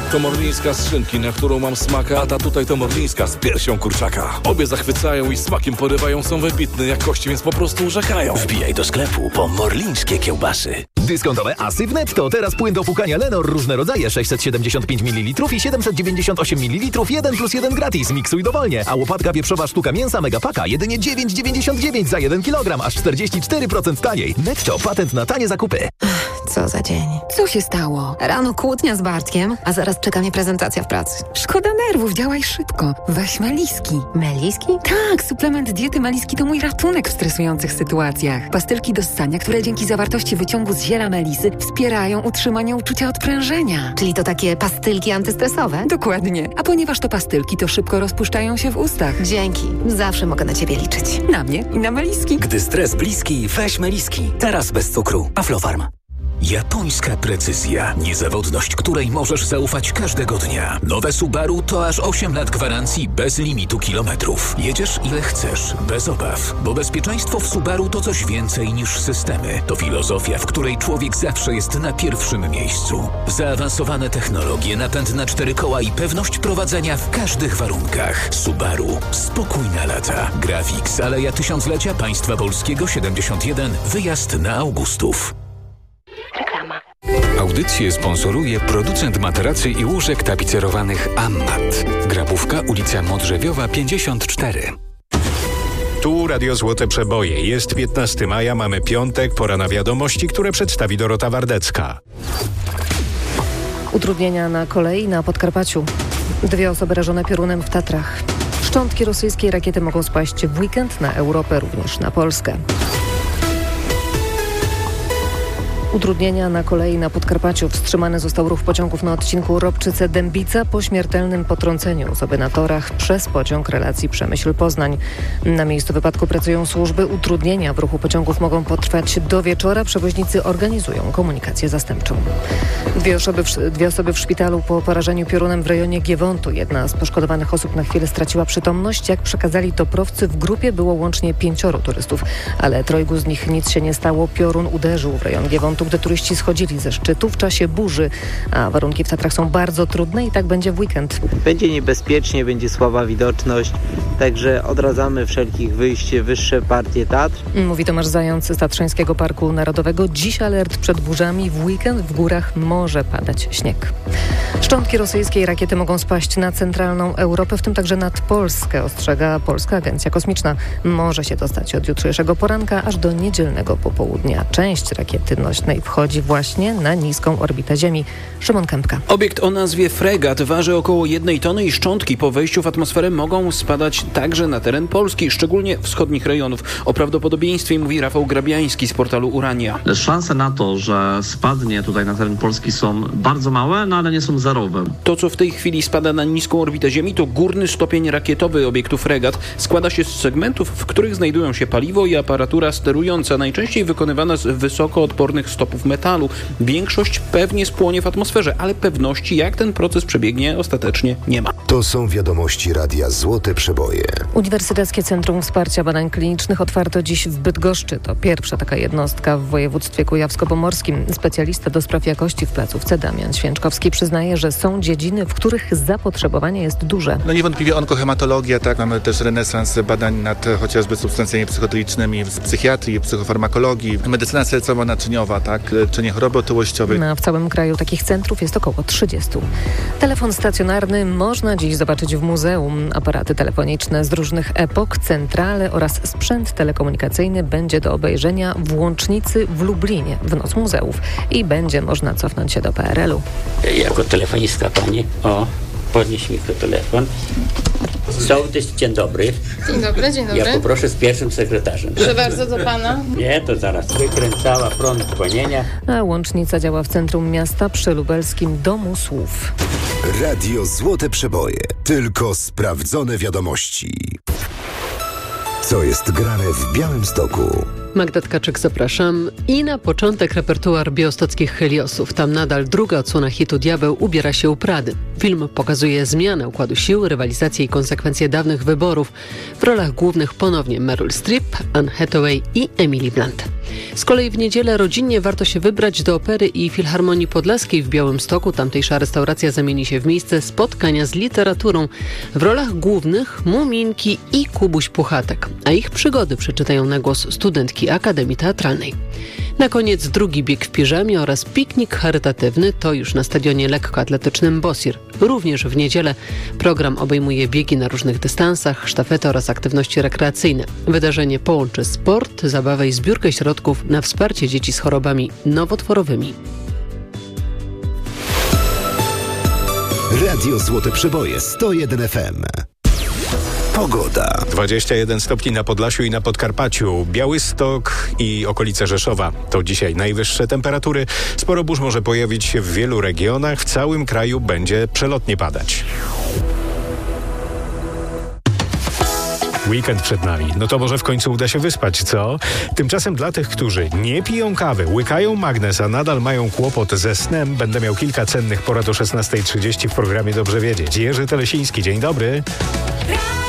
To morlińska z szynki, na którą mam smaka, a ta tutaj to morlińska z piersią kurczaka. Obie zachwycają i smakiem porywają, są wybitne jakości, więc po prostu urzekają. Wbijaj do sklepu po morlińskie kiełbasy. Dyskontowe asy w Netto. Teraz płyn do płukania Lenor. Różne rodzaje. 675 ml i 798 ml. 1+1 gratis. Miksuj dowolnie. A łopatka wieprzowa sztuka mięsa Megapaka jedynie 9,99 za 1 kg. Aż 44% taniej. Netto. Patent na tanie zakupy. Co za dzień. Co się stało? Rano kłótnia z Bartkiem, a zaraz czeka mnie prezentacja w pracy. Szkoda nerwów, działaj szybko. Weź Meliski. Meliski? Tak, suplement diety Meliski to mój ratunek w stresujących sytuacjach. Pastylki do ssania, które dzięki zawartości wyciągu z ziela melisy wspierają utrzymanie uczucia odprężenia. Czyli to takie pastylki antystresowe? Dokładnie. A ponieważ to pastylki, to szybko rozpuszczają się w ustach. Dzięki. Zawsze mogę na ciebie liczyć. Na mnie i na Meliski. Gdy stres bliski, weź Meliski. Teraz bez cukru. Aflofarm. Japońska precyzja. Niezawodność, której możesz zaufać każdego dnia. Nowe Subaru to aż 8 lat gwarancji bez limitu kilometrów. Jedziesz ile chcesz, bez obaw. Bo bezpieczeństwo w Subaru to coś więcej niż systemy. To filozofia, w której człowiek zawsze jest na pierwszym miejscu. Zaawansowane technologie, napęd na 4 koła i pewność prowadzenia w każdych warunkach. Subaru. Spokój na lata. Grafix, Aleja Tysiąclecia Państwa Polskiego 71. Wyjazd na Augustów. Reklama. Audycję sponsoruje producent materacy i łóżek tapicerowanych Ammat. Grabówka, ulica Modrzewiowa 54. Tu Radio Złote Przeboje. Jest 15 maja, mamy piątek, pora na wiadomości, które przedstawi Dorota Wardecka. Utrudnienia na kolei na Podkarpaciu. 2 osoby rażone piorunem w Tatrach. Szczątki rosyjskiej rakiety mogą spaść w weekend na Europę, również na Polskę. Utrudnienia na kolei na Podkarpaciu. Wstrzymany został ruch pociągów na odcinku Ropczyce-Dębica po śmiertelnym potrąceniu osoby na torach przez pociąg relacji Przemyśl-Poznań. Na miejscu wypadku pracują służby. Utrudnienia w ruchu pociągów mogą potrwać do wieczora. Przewoźnicy organizują komunikację zastępczą. 2 osoby w szpitalu po porażeniu piorunem w rejonie Giewontu. Jedna z poszkodowanych osób na chwilę straciła przytomność. Jak przekazali toprowcy, w grupie było łącznie 5 turystów, ale 3 z nich nic się nie stało. Piorun uderzył w rejon Giewontu, gdy turyści schodzili ze szczytu w czasie burzy, a warunki w Tatrach są bardzo trudne i tak będzie w weekend. Będzie niebezpiecznie, będzie słaba widoczność, także odradzamy wszelkich wyjść w wyższe partie Tatr. Mówi Tomasz Zając z Tatrzańskiego Parku Narodowego. Dziś alert przed burzami. W weekend w górach może padać śnieg. Szczątki rosyjskiej rakiety mogą spaść na centralną Europę, w tym także nad Polskę, ostrzega Polska Agencja Kosmiczna. Może się to stać od jutrzejszego poranka aż do niedzielnego popołudnia. Część rakiety nośnej wchodzi właśnie na niską orbitę Ziemi. Szymon Kępka. Obiekt o nazwie Fregat waży około 1 tony i szczątki po wejściu w atmosferę mogą spadać także na teren Polski, szczególnie wschodnich rejonów. O prawdopodobieństwie mówi Rafał Grabiański z portalu Urania. Szanse na to, że spadnie tutaj na teren Polski są bardzo małe, no ale nie są zerowe. To, co w tej chwili spada na niską orbitę Ziemi, to górny stopień rakietowy obiektu Fregat. Składa się z segmentów, w których znajdują się paliwo i aparatura sterująca, najczęściej wykonywana z wysokoodpornych stopów metalu. Większość pewnie spłonie w atmosferze, ale pewności, jak ten proces przebiegnie, ostatecznie nie ma. To są wiadomości Radia Złote Przeboje. Uniwersyteckie Centrum Wsparcia Badań Klinicznych otwarto dziś w Bydgoszczy. To pierwsza taka jednostka w województwie kujawsko-pomorskim. Specjalista do spraw jakości w placówce Damian Święczkowski przyznaje, że są dziedziny, w których zapotrzebowanie jest duże. No niewątpliwie onkohematologia, tak, mamy też renesans badań nad chociażby substancjami psychodelicznymi z psychiatrii, psychofarmakologii, medycyna sercowo-naczyniowa, tak, leczenie choroby otyłościowej. W całym kraju takich centrów jest około 30. Telefon stacjonarny można dziś zobaczyć w muzeum. Aparaty telefoniczne z różnych epok, centrale oraz sprzęt telekomunikacyjny będzie do obejrzenia w Łącznicy w Lublinie, w Noc Muzeów. I będzie można cofnąć się do PRL-u. Jako telefonista pani, podnieś mikrotelefon. Sołtys, dzień dobry. Dzień dobry, dzień dobry. Ja poproszę z pierwszym sekretarzem. Proszę bardzo, do pana. Nie, to zaraz wykręcała prąd dzwonienia. A Łącznica działa w centrum miasta przy lubelskim Domu Słów. Radio Złote Przeboje. Tylko sprawdzone wiadomości. Co jest grane w Białymstoku? Magda Tkaczyk, zapraszam. I na początek repertuar białostockich Heliosów. Tam nadal druga odsłona hitu Diabeł ubiera się u Prady. Film pokazuje zmianę układu sił, rywalizację i konsekwencje dawnych wyborów. W rolach głównych ponownie Meryl Streep, Anne Hathaway i Emily Blunt. Z kolei w niedzielę rodzinnie warto się wybrać do Opery i Filharmonii Podlaskiej w Białymstoku. Tamtejsza restauracja zamieni się w miejsce spotkania z literaturą. W rolach głównych Muminki i Kubuś Puchatek, a ich przygody przeczytają na głos studentki Akademii Teatralnej. Na koniec drugi bieg w piżamie oraz piknik charytatywny, to już na stadionie lekkoatletycznym Bosir. Również w niedzielę program obejmuje biegi na różnych dystansach, sztafety oraz aktywności rekreacyjne. Wydarzenie połączy sport, zabawę i zbiórkę środków na wsparcie dzieci z chorobami nowotworowymi. Radio Złote Przeboje 101 FM. Pogoda. 21 stopni na Podlasiu i na Podkarpaciu. Białystok i okolice Rzeszowa. To dzisiaj najwyższe temperatury. Sporo burz może pojawić się w wielu regionach. W całym kraju będzie przelotnie padać. Weekend przed nami. No to może w końcu uda się wyspać, co? Tymczasem dla tych, którzy nie piją kawy, łykają magnes, a nadal mają kłopot ze snem, będę miał kilka cennych porad o 16:30 w programie Dobrze Wiedzieć. Jerzy Telesiński, dzień dobry.